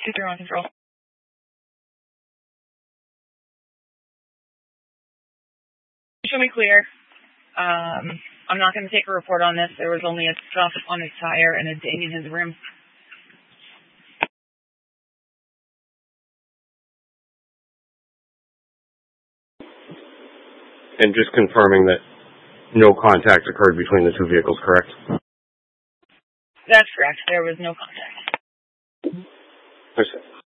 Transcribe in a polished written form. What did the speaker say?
2-0 on control. Show me clear. I'm not going to take a report on this. There was only a scuff on his tire and a ding in his rim. And just confirming that no contact occurred between the two vehicles, correct? That's correct. There was no contact. Yes, sir.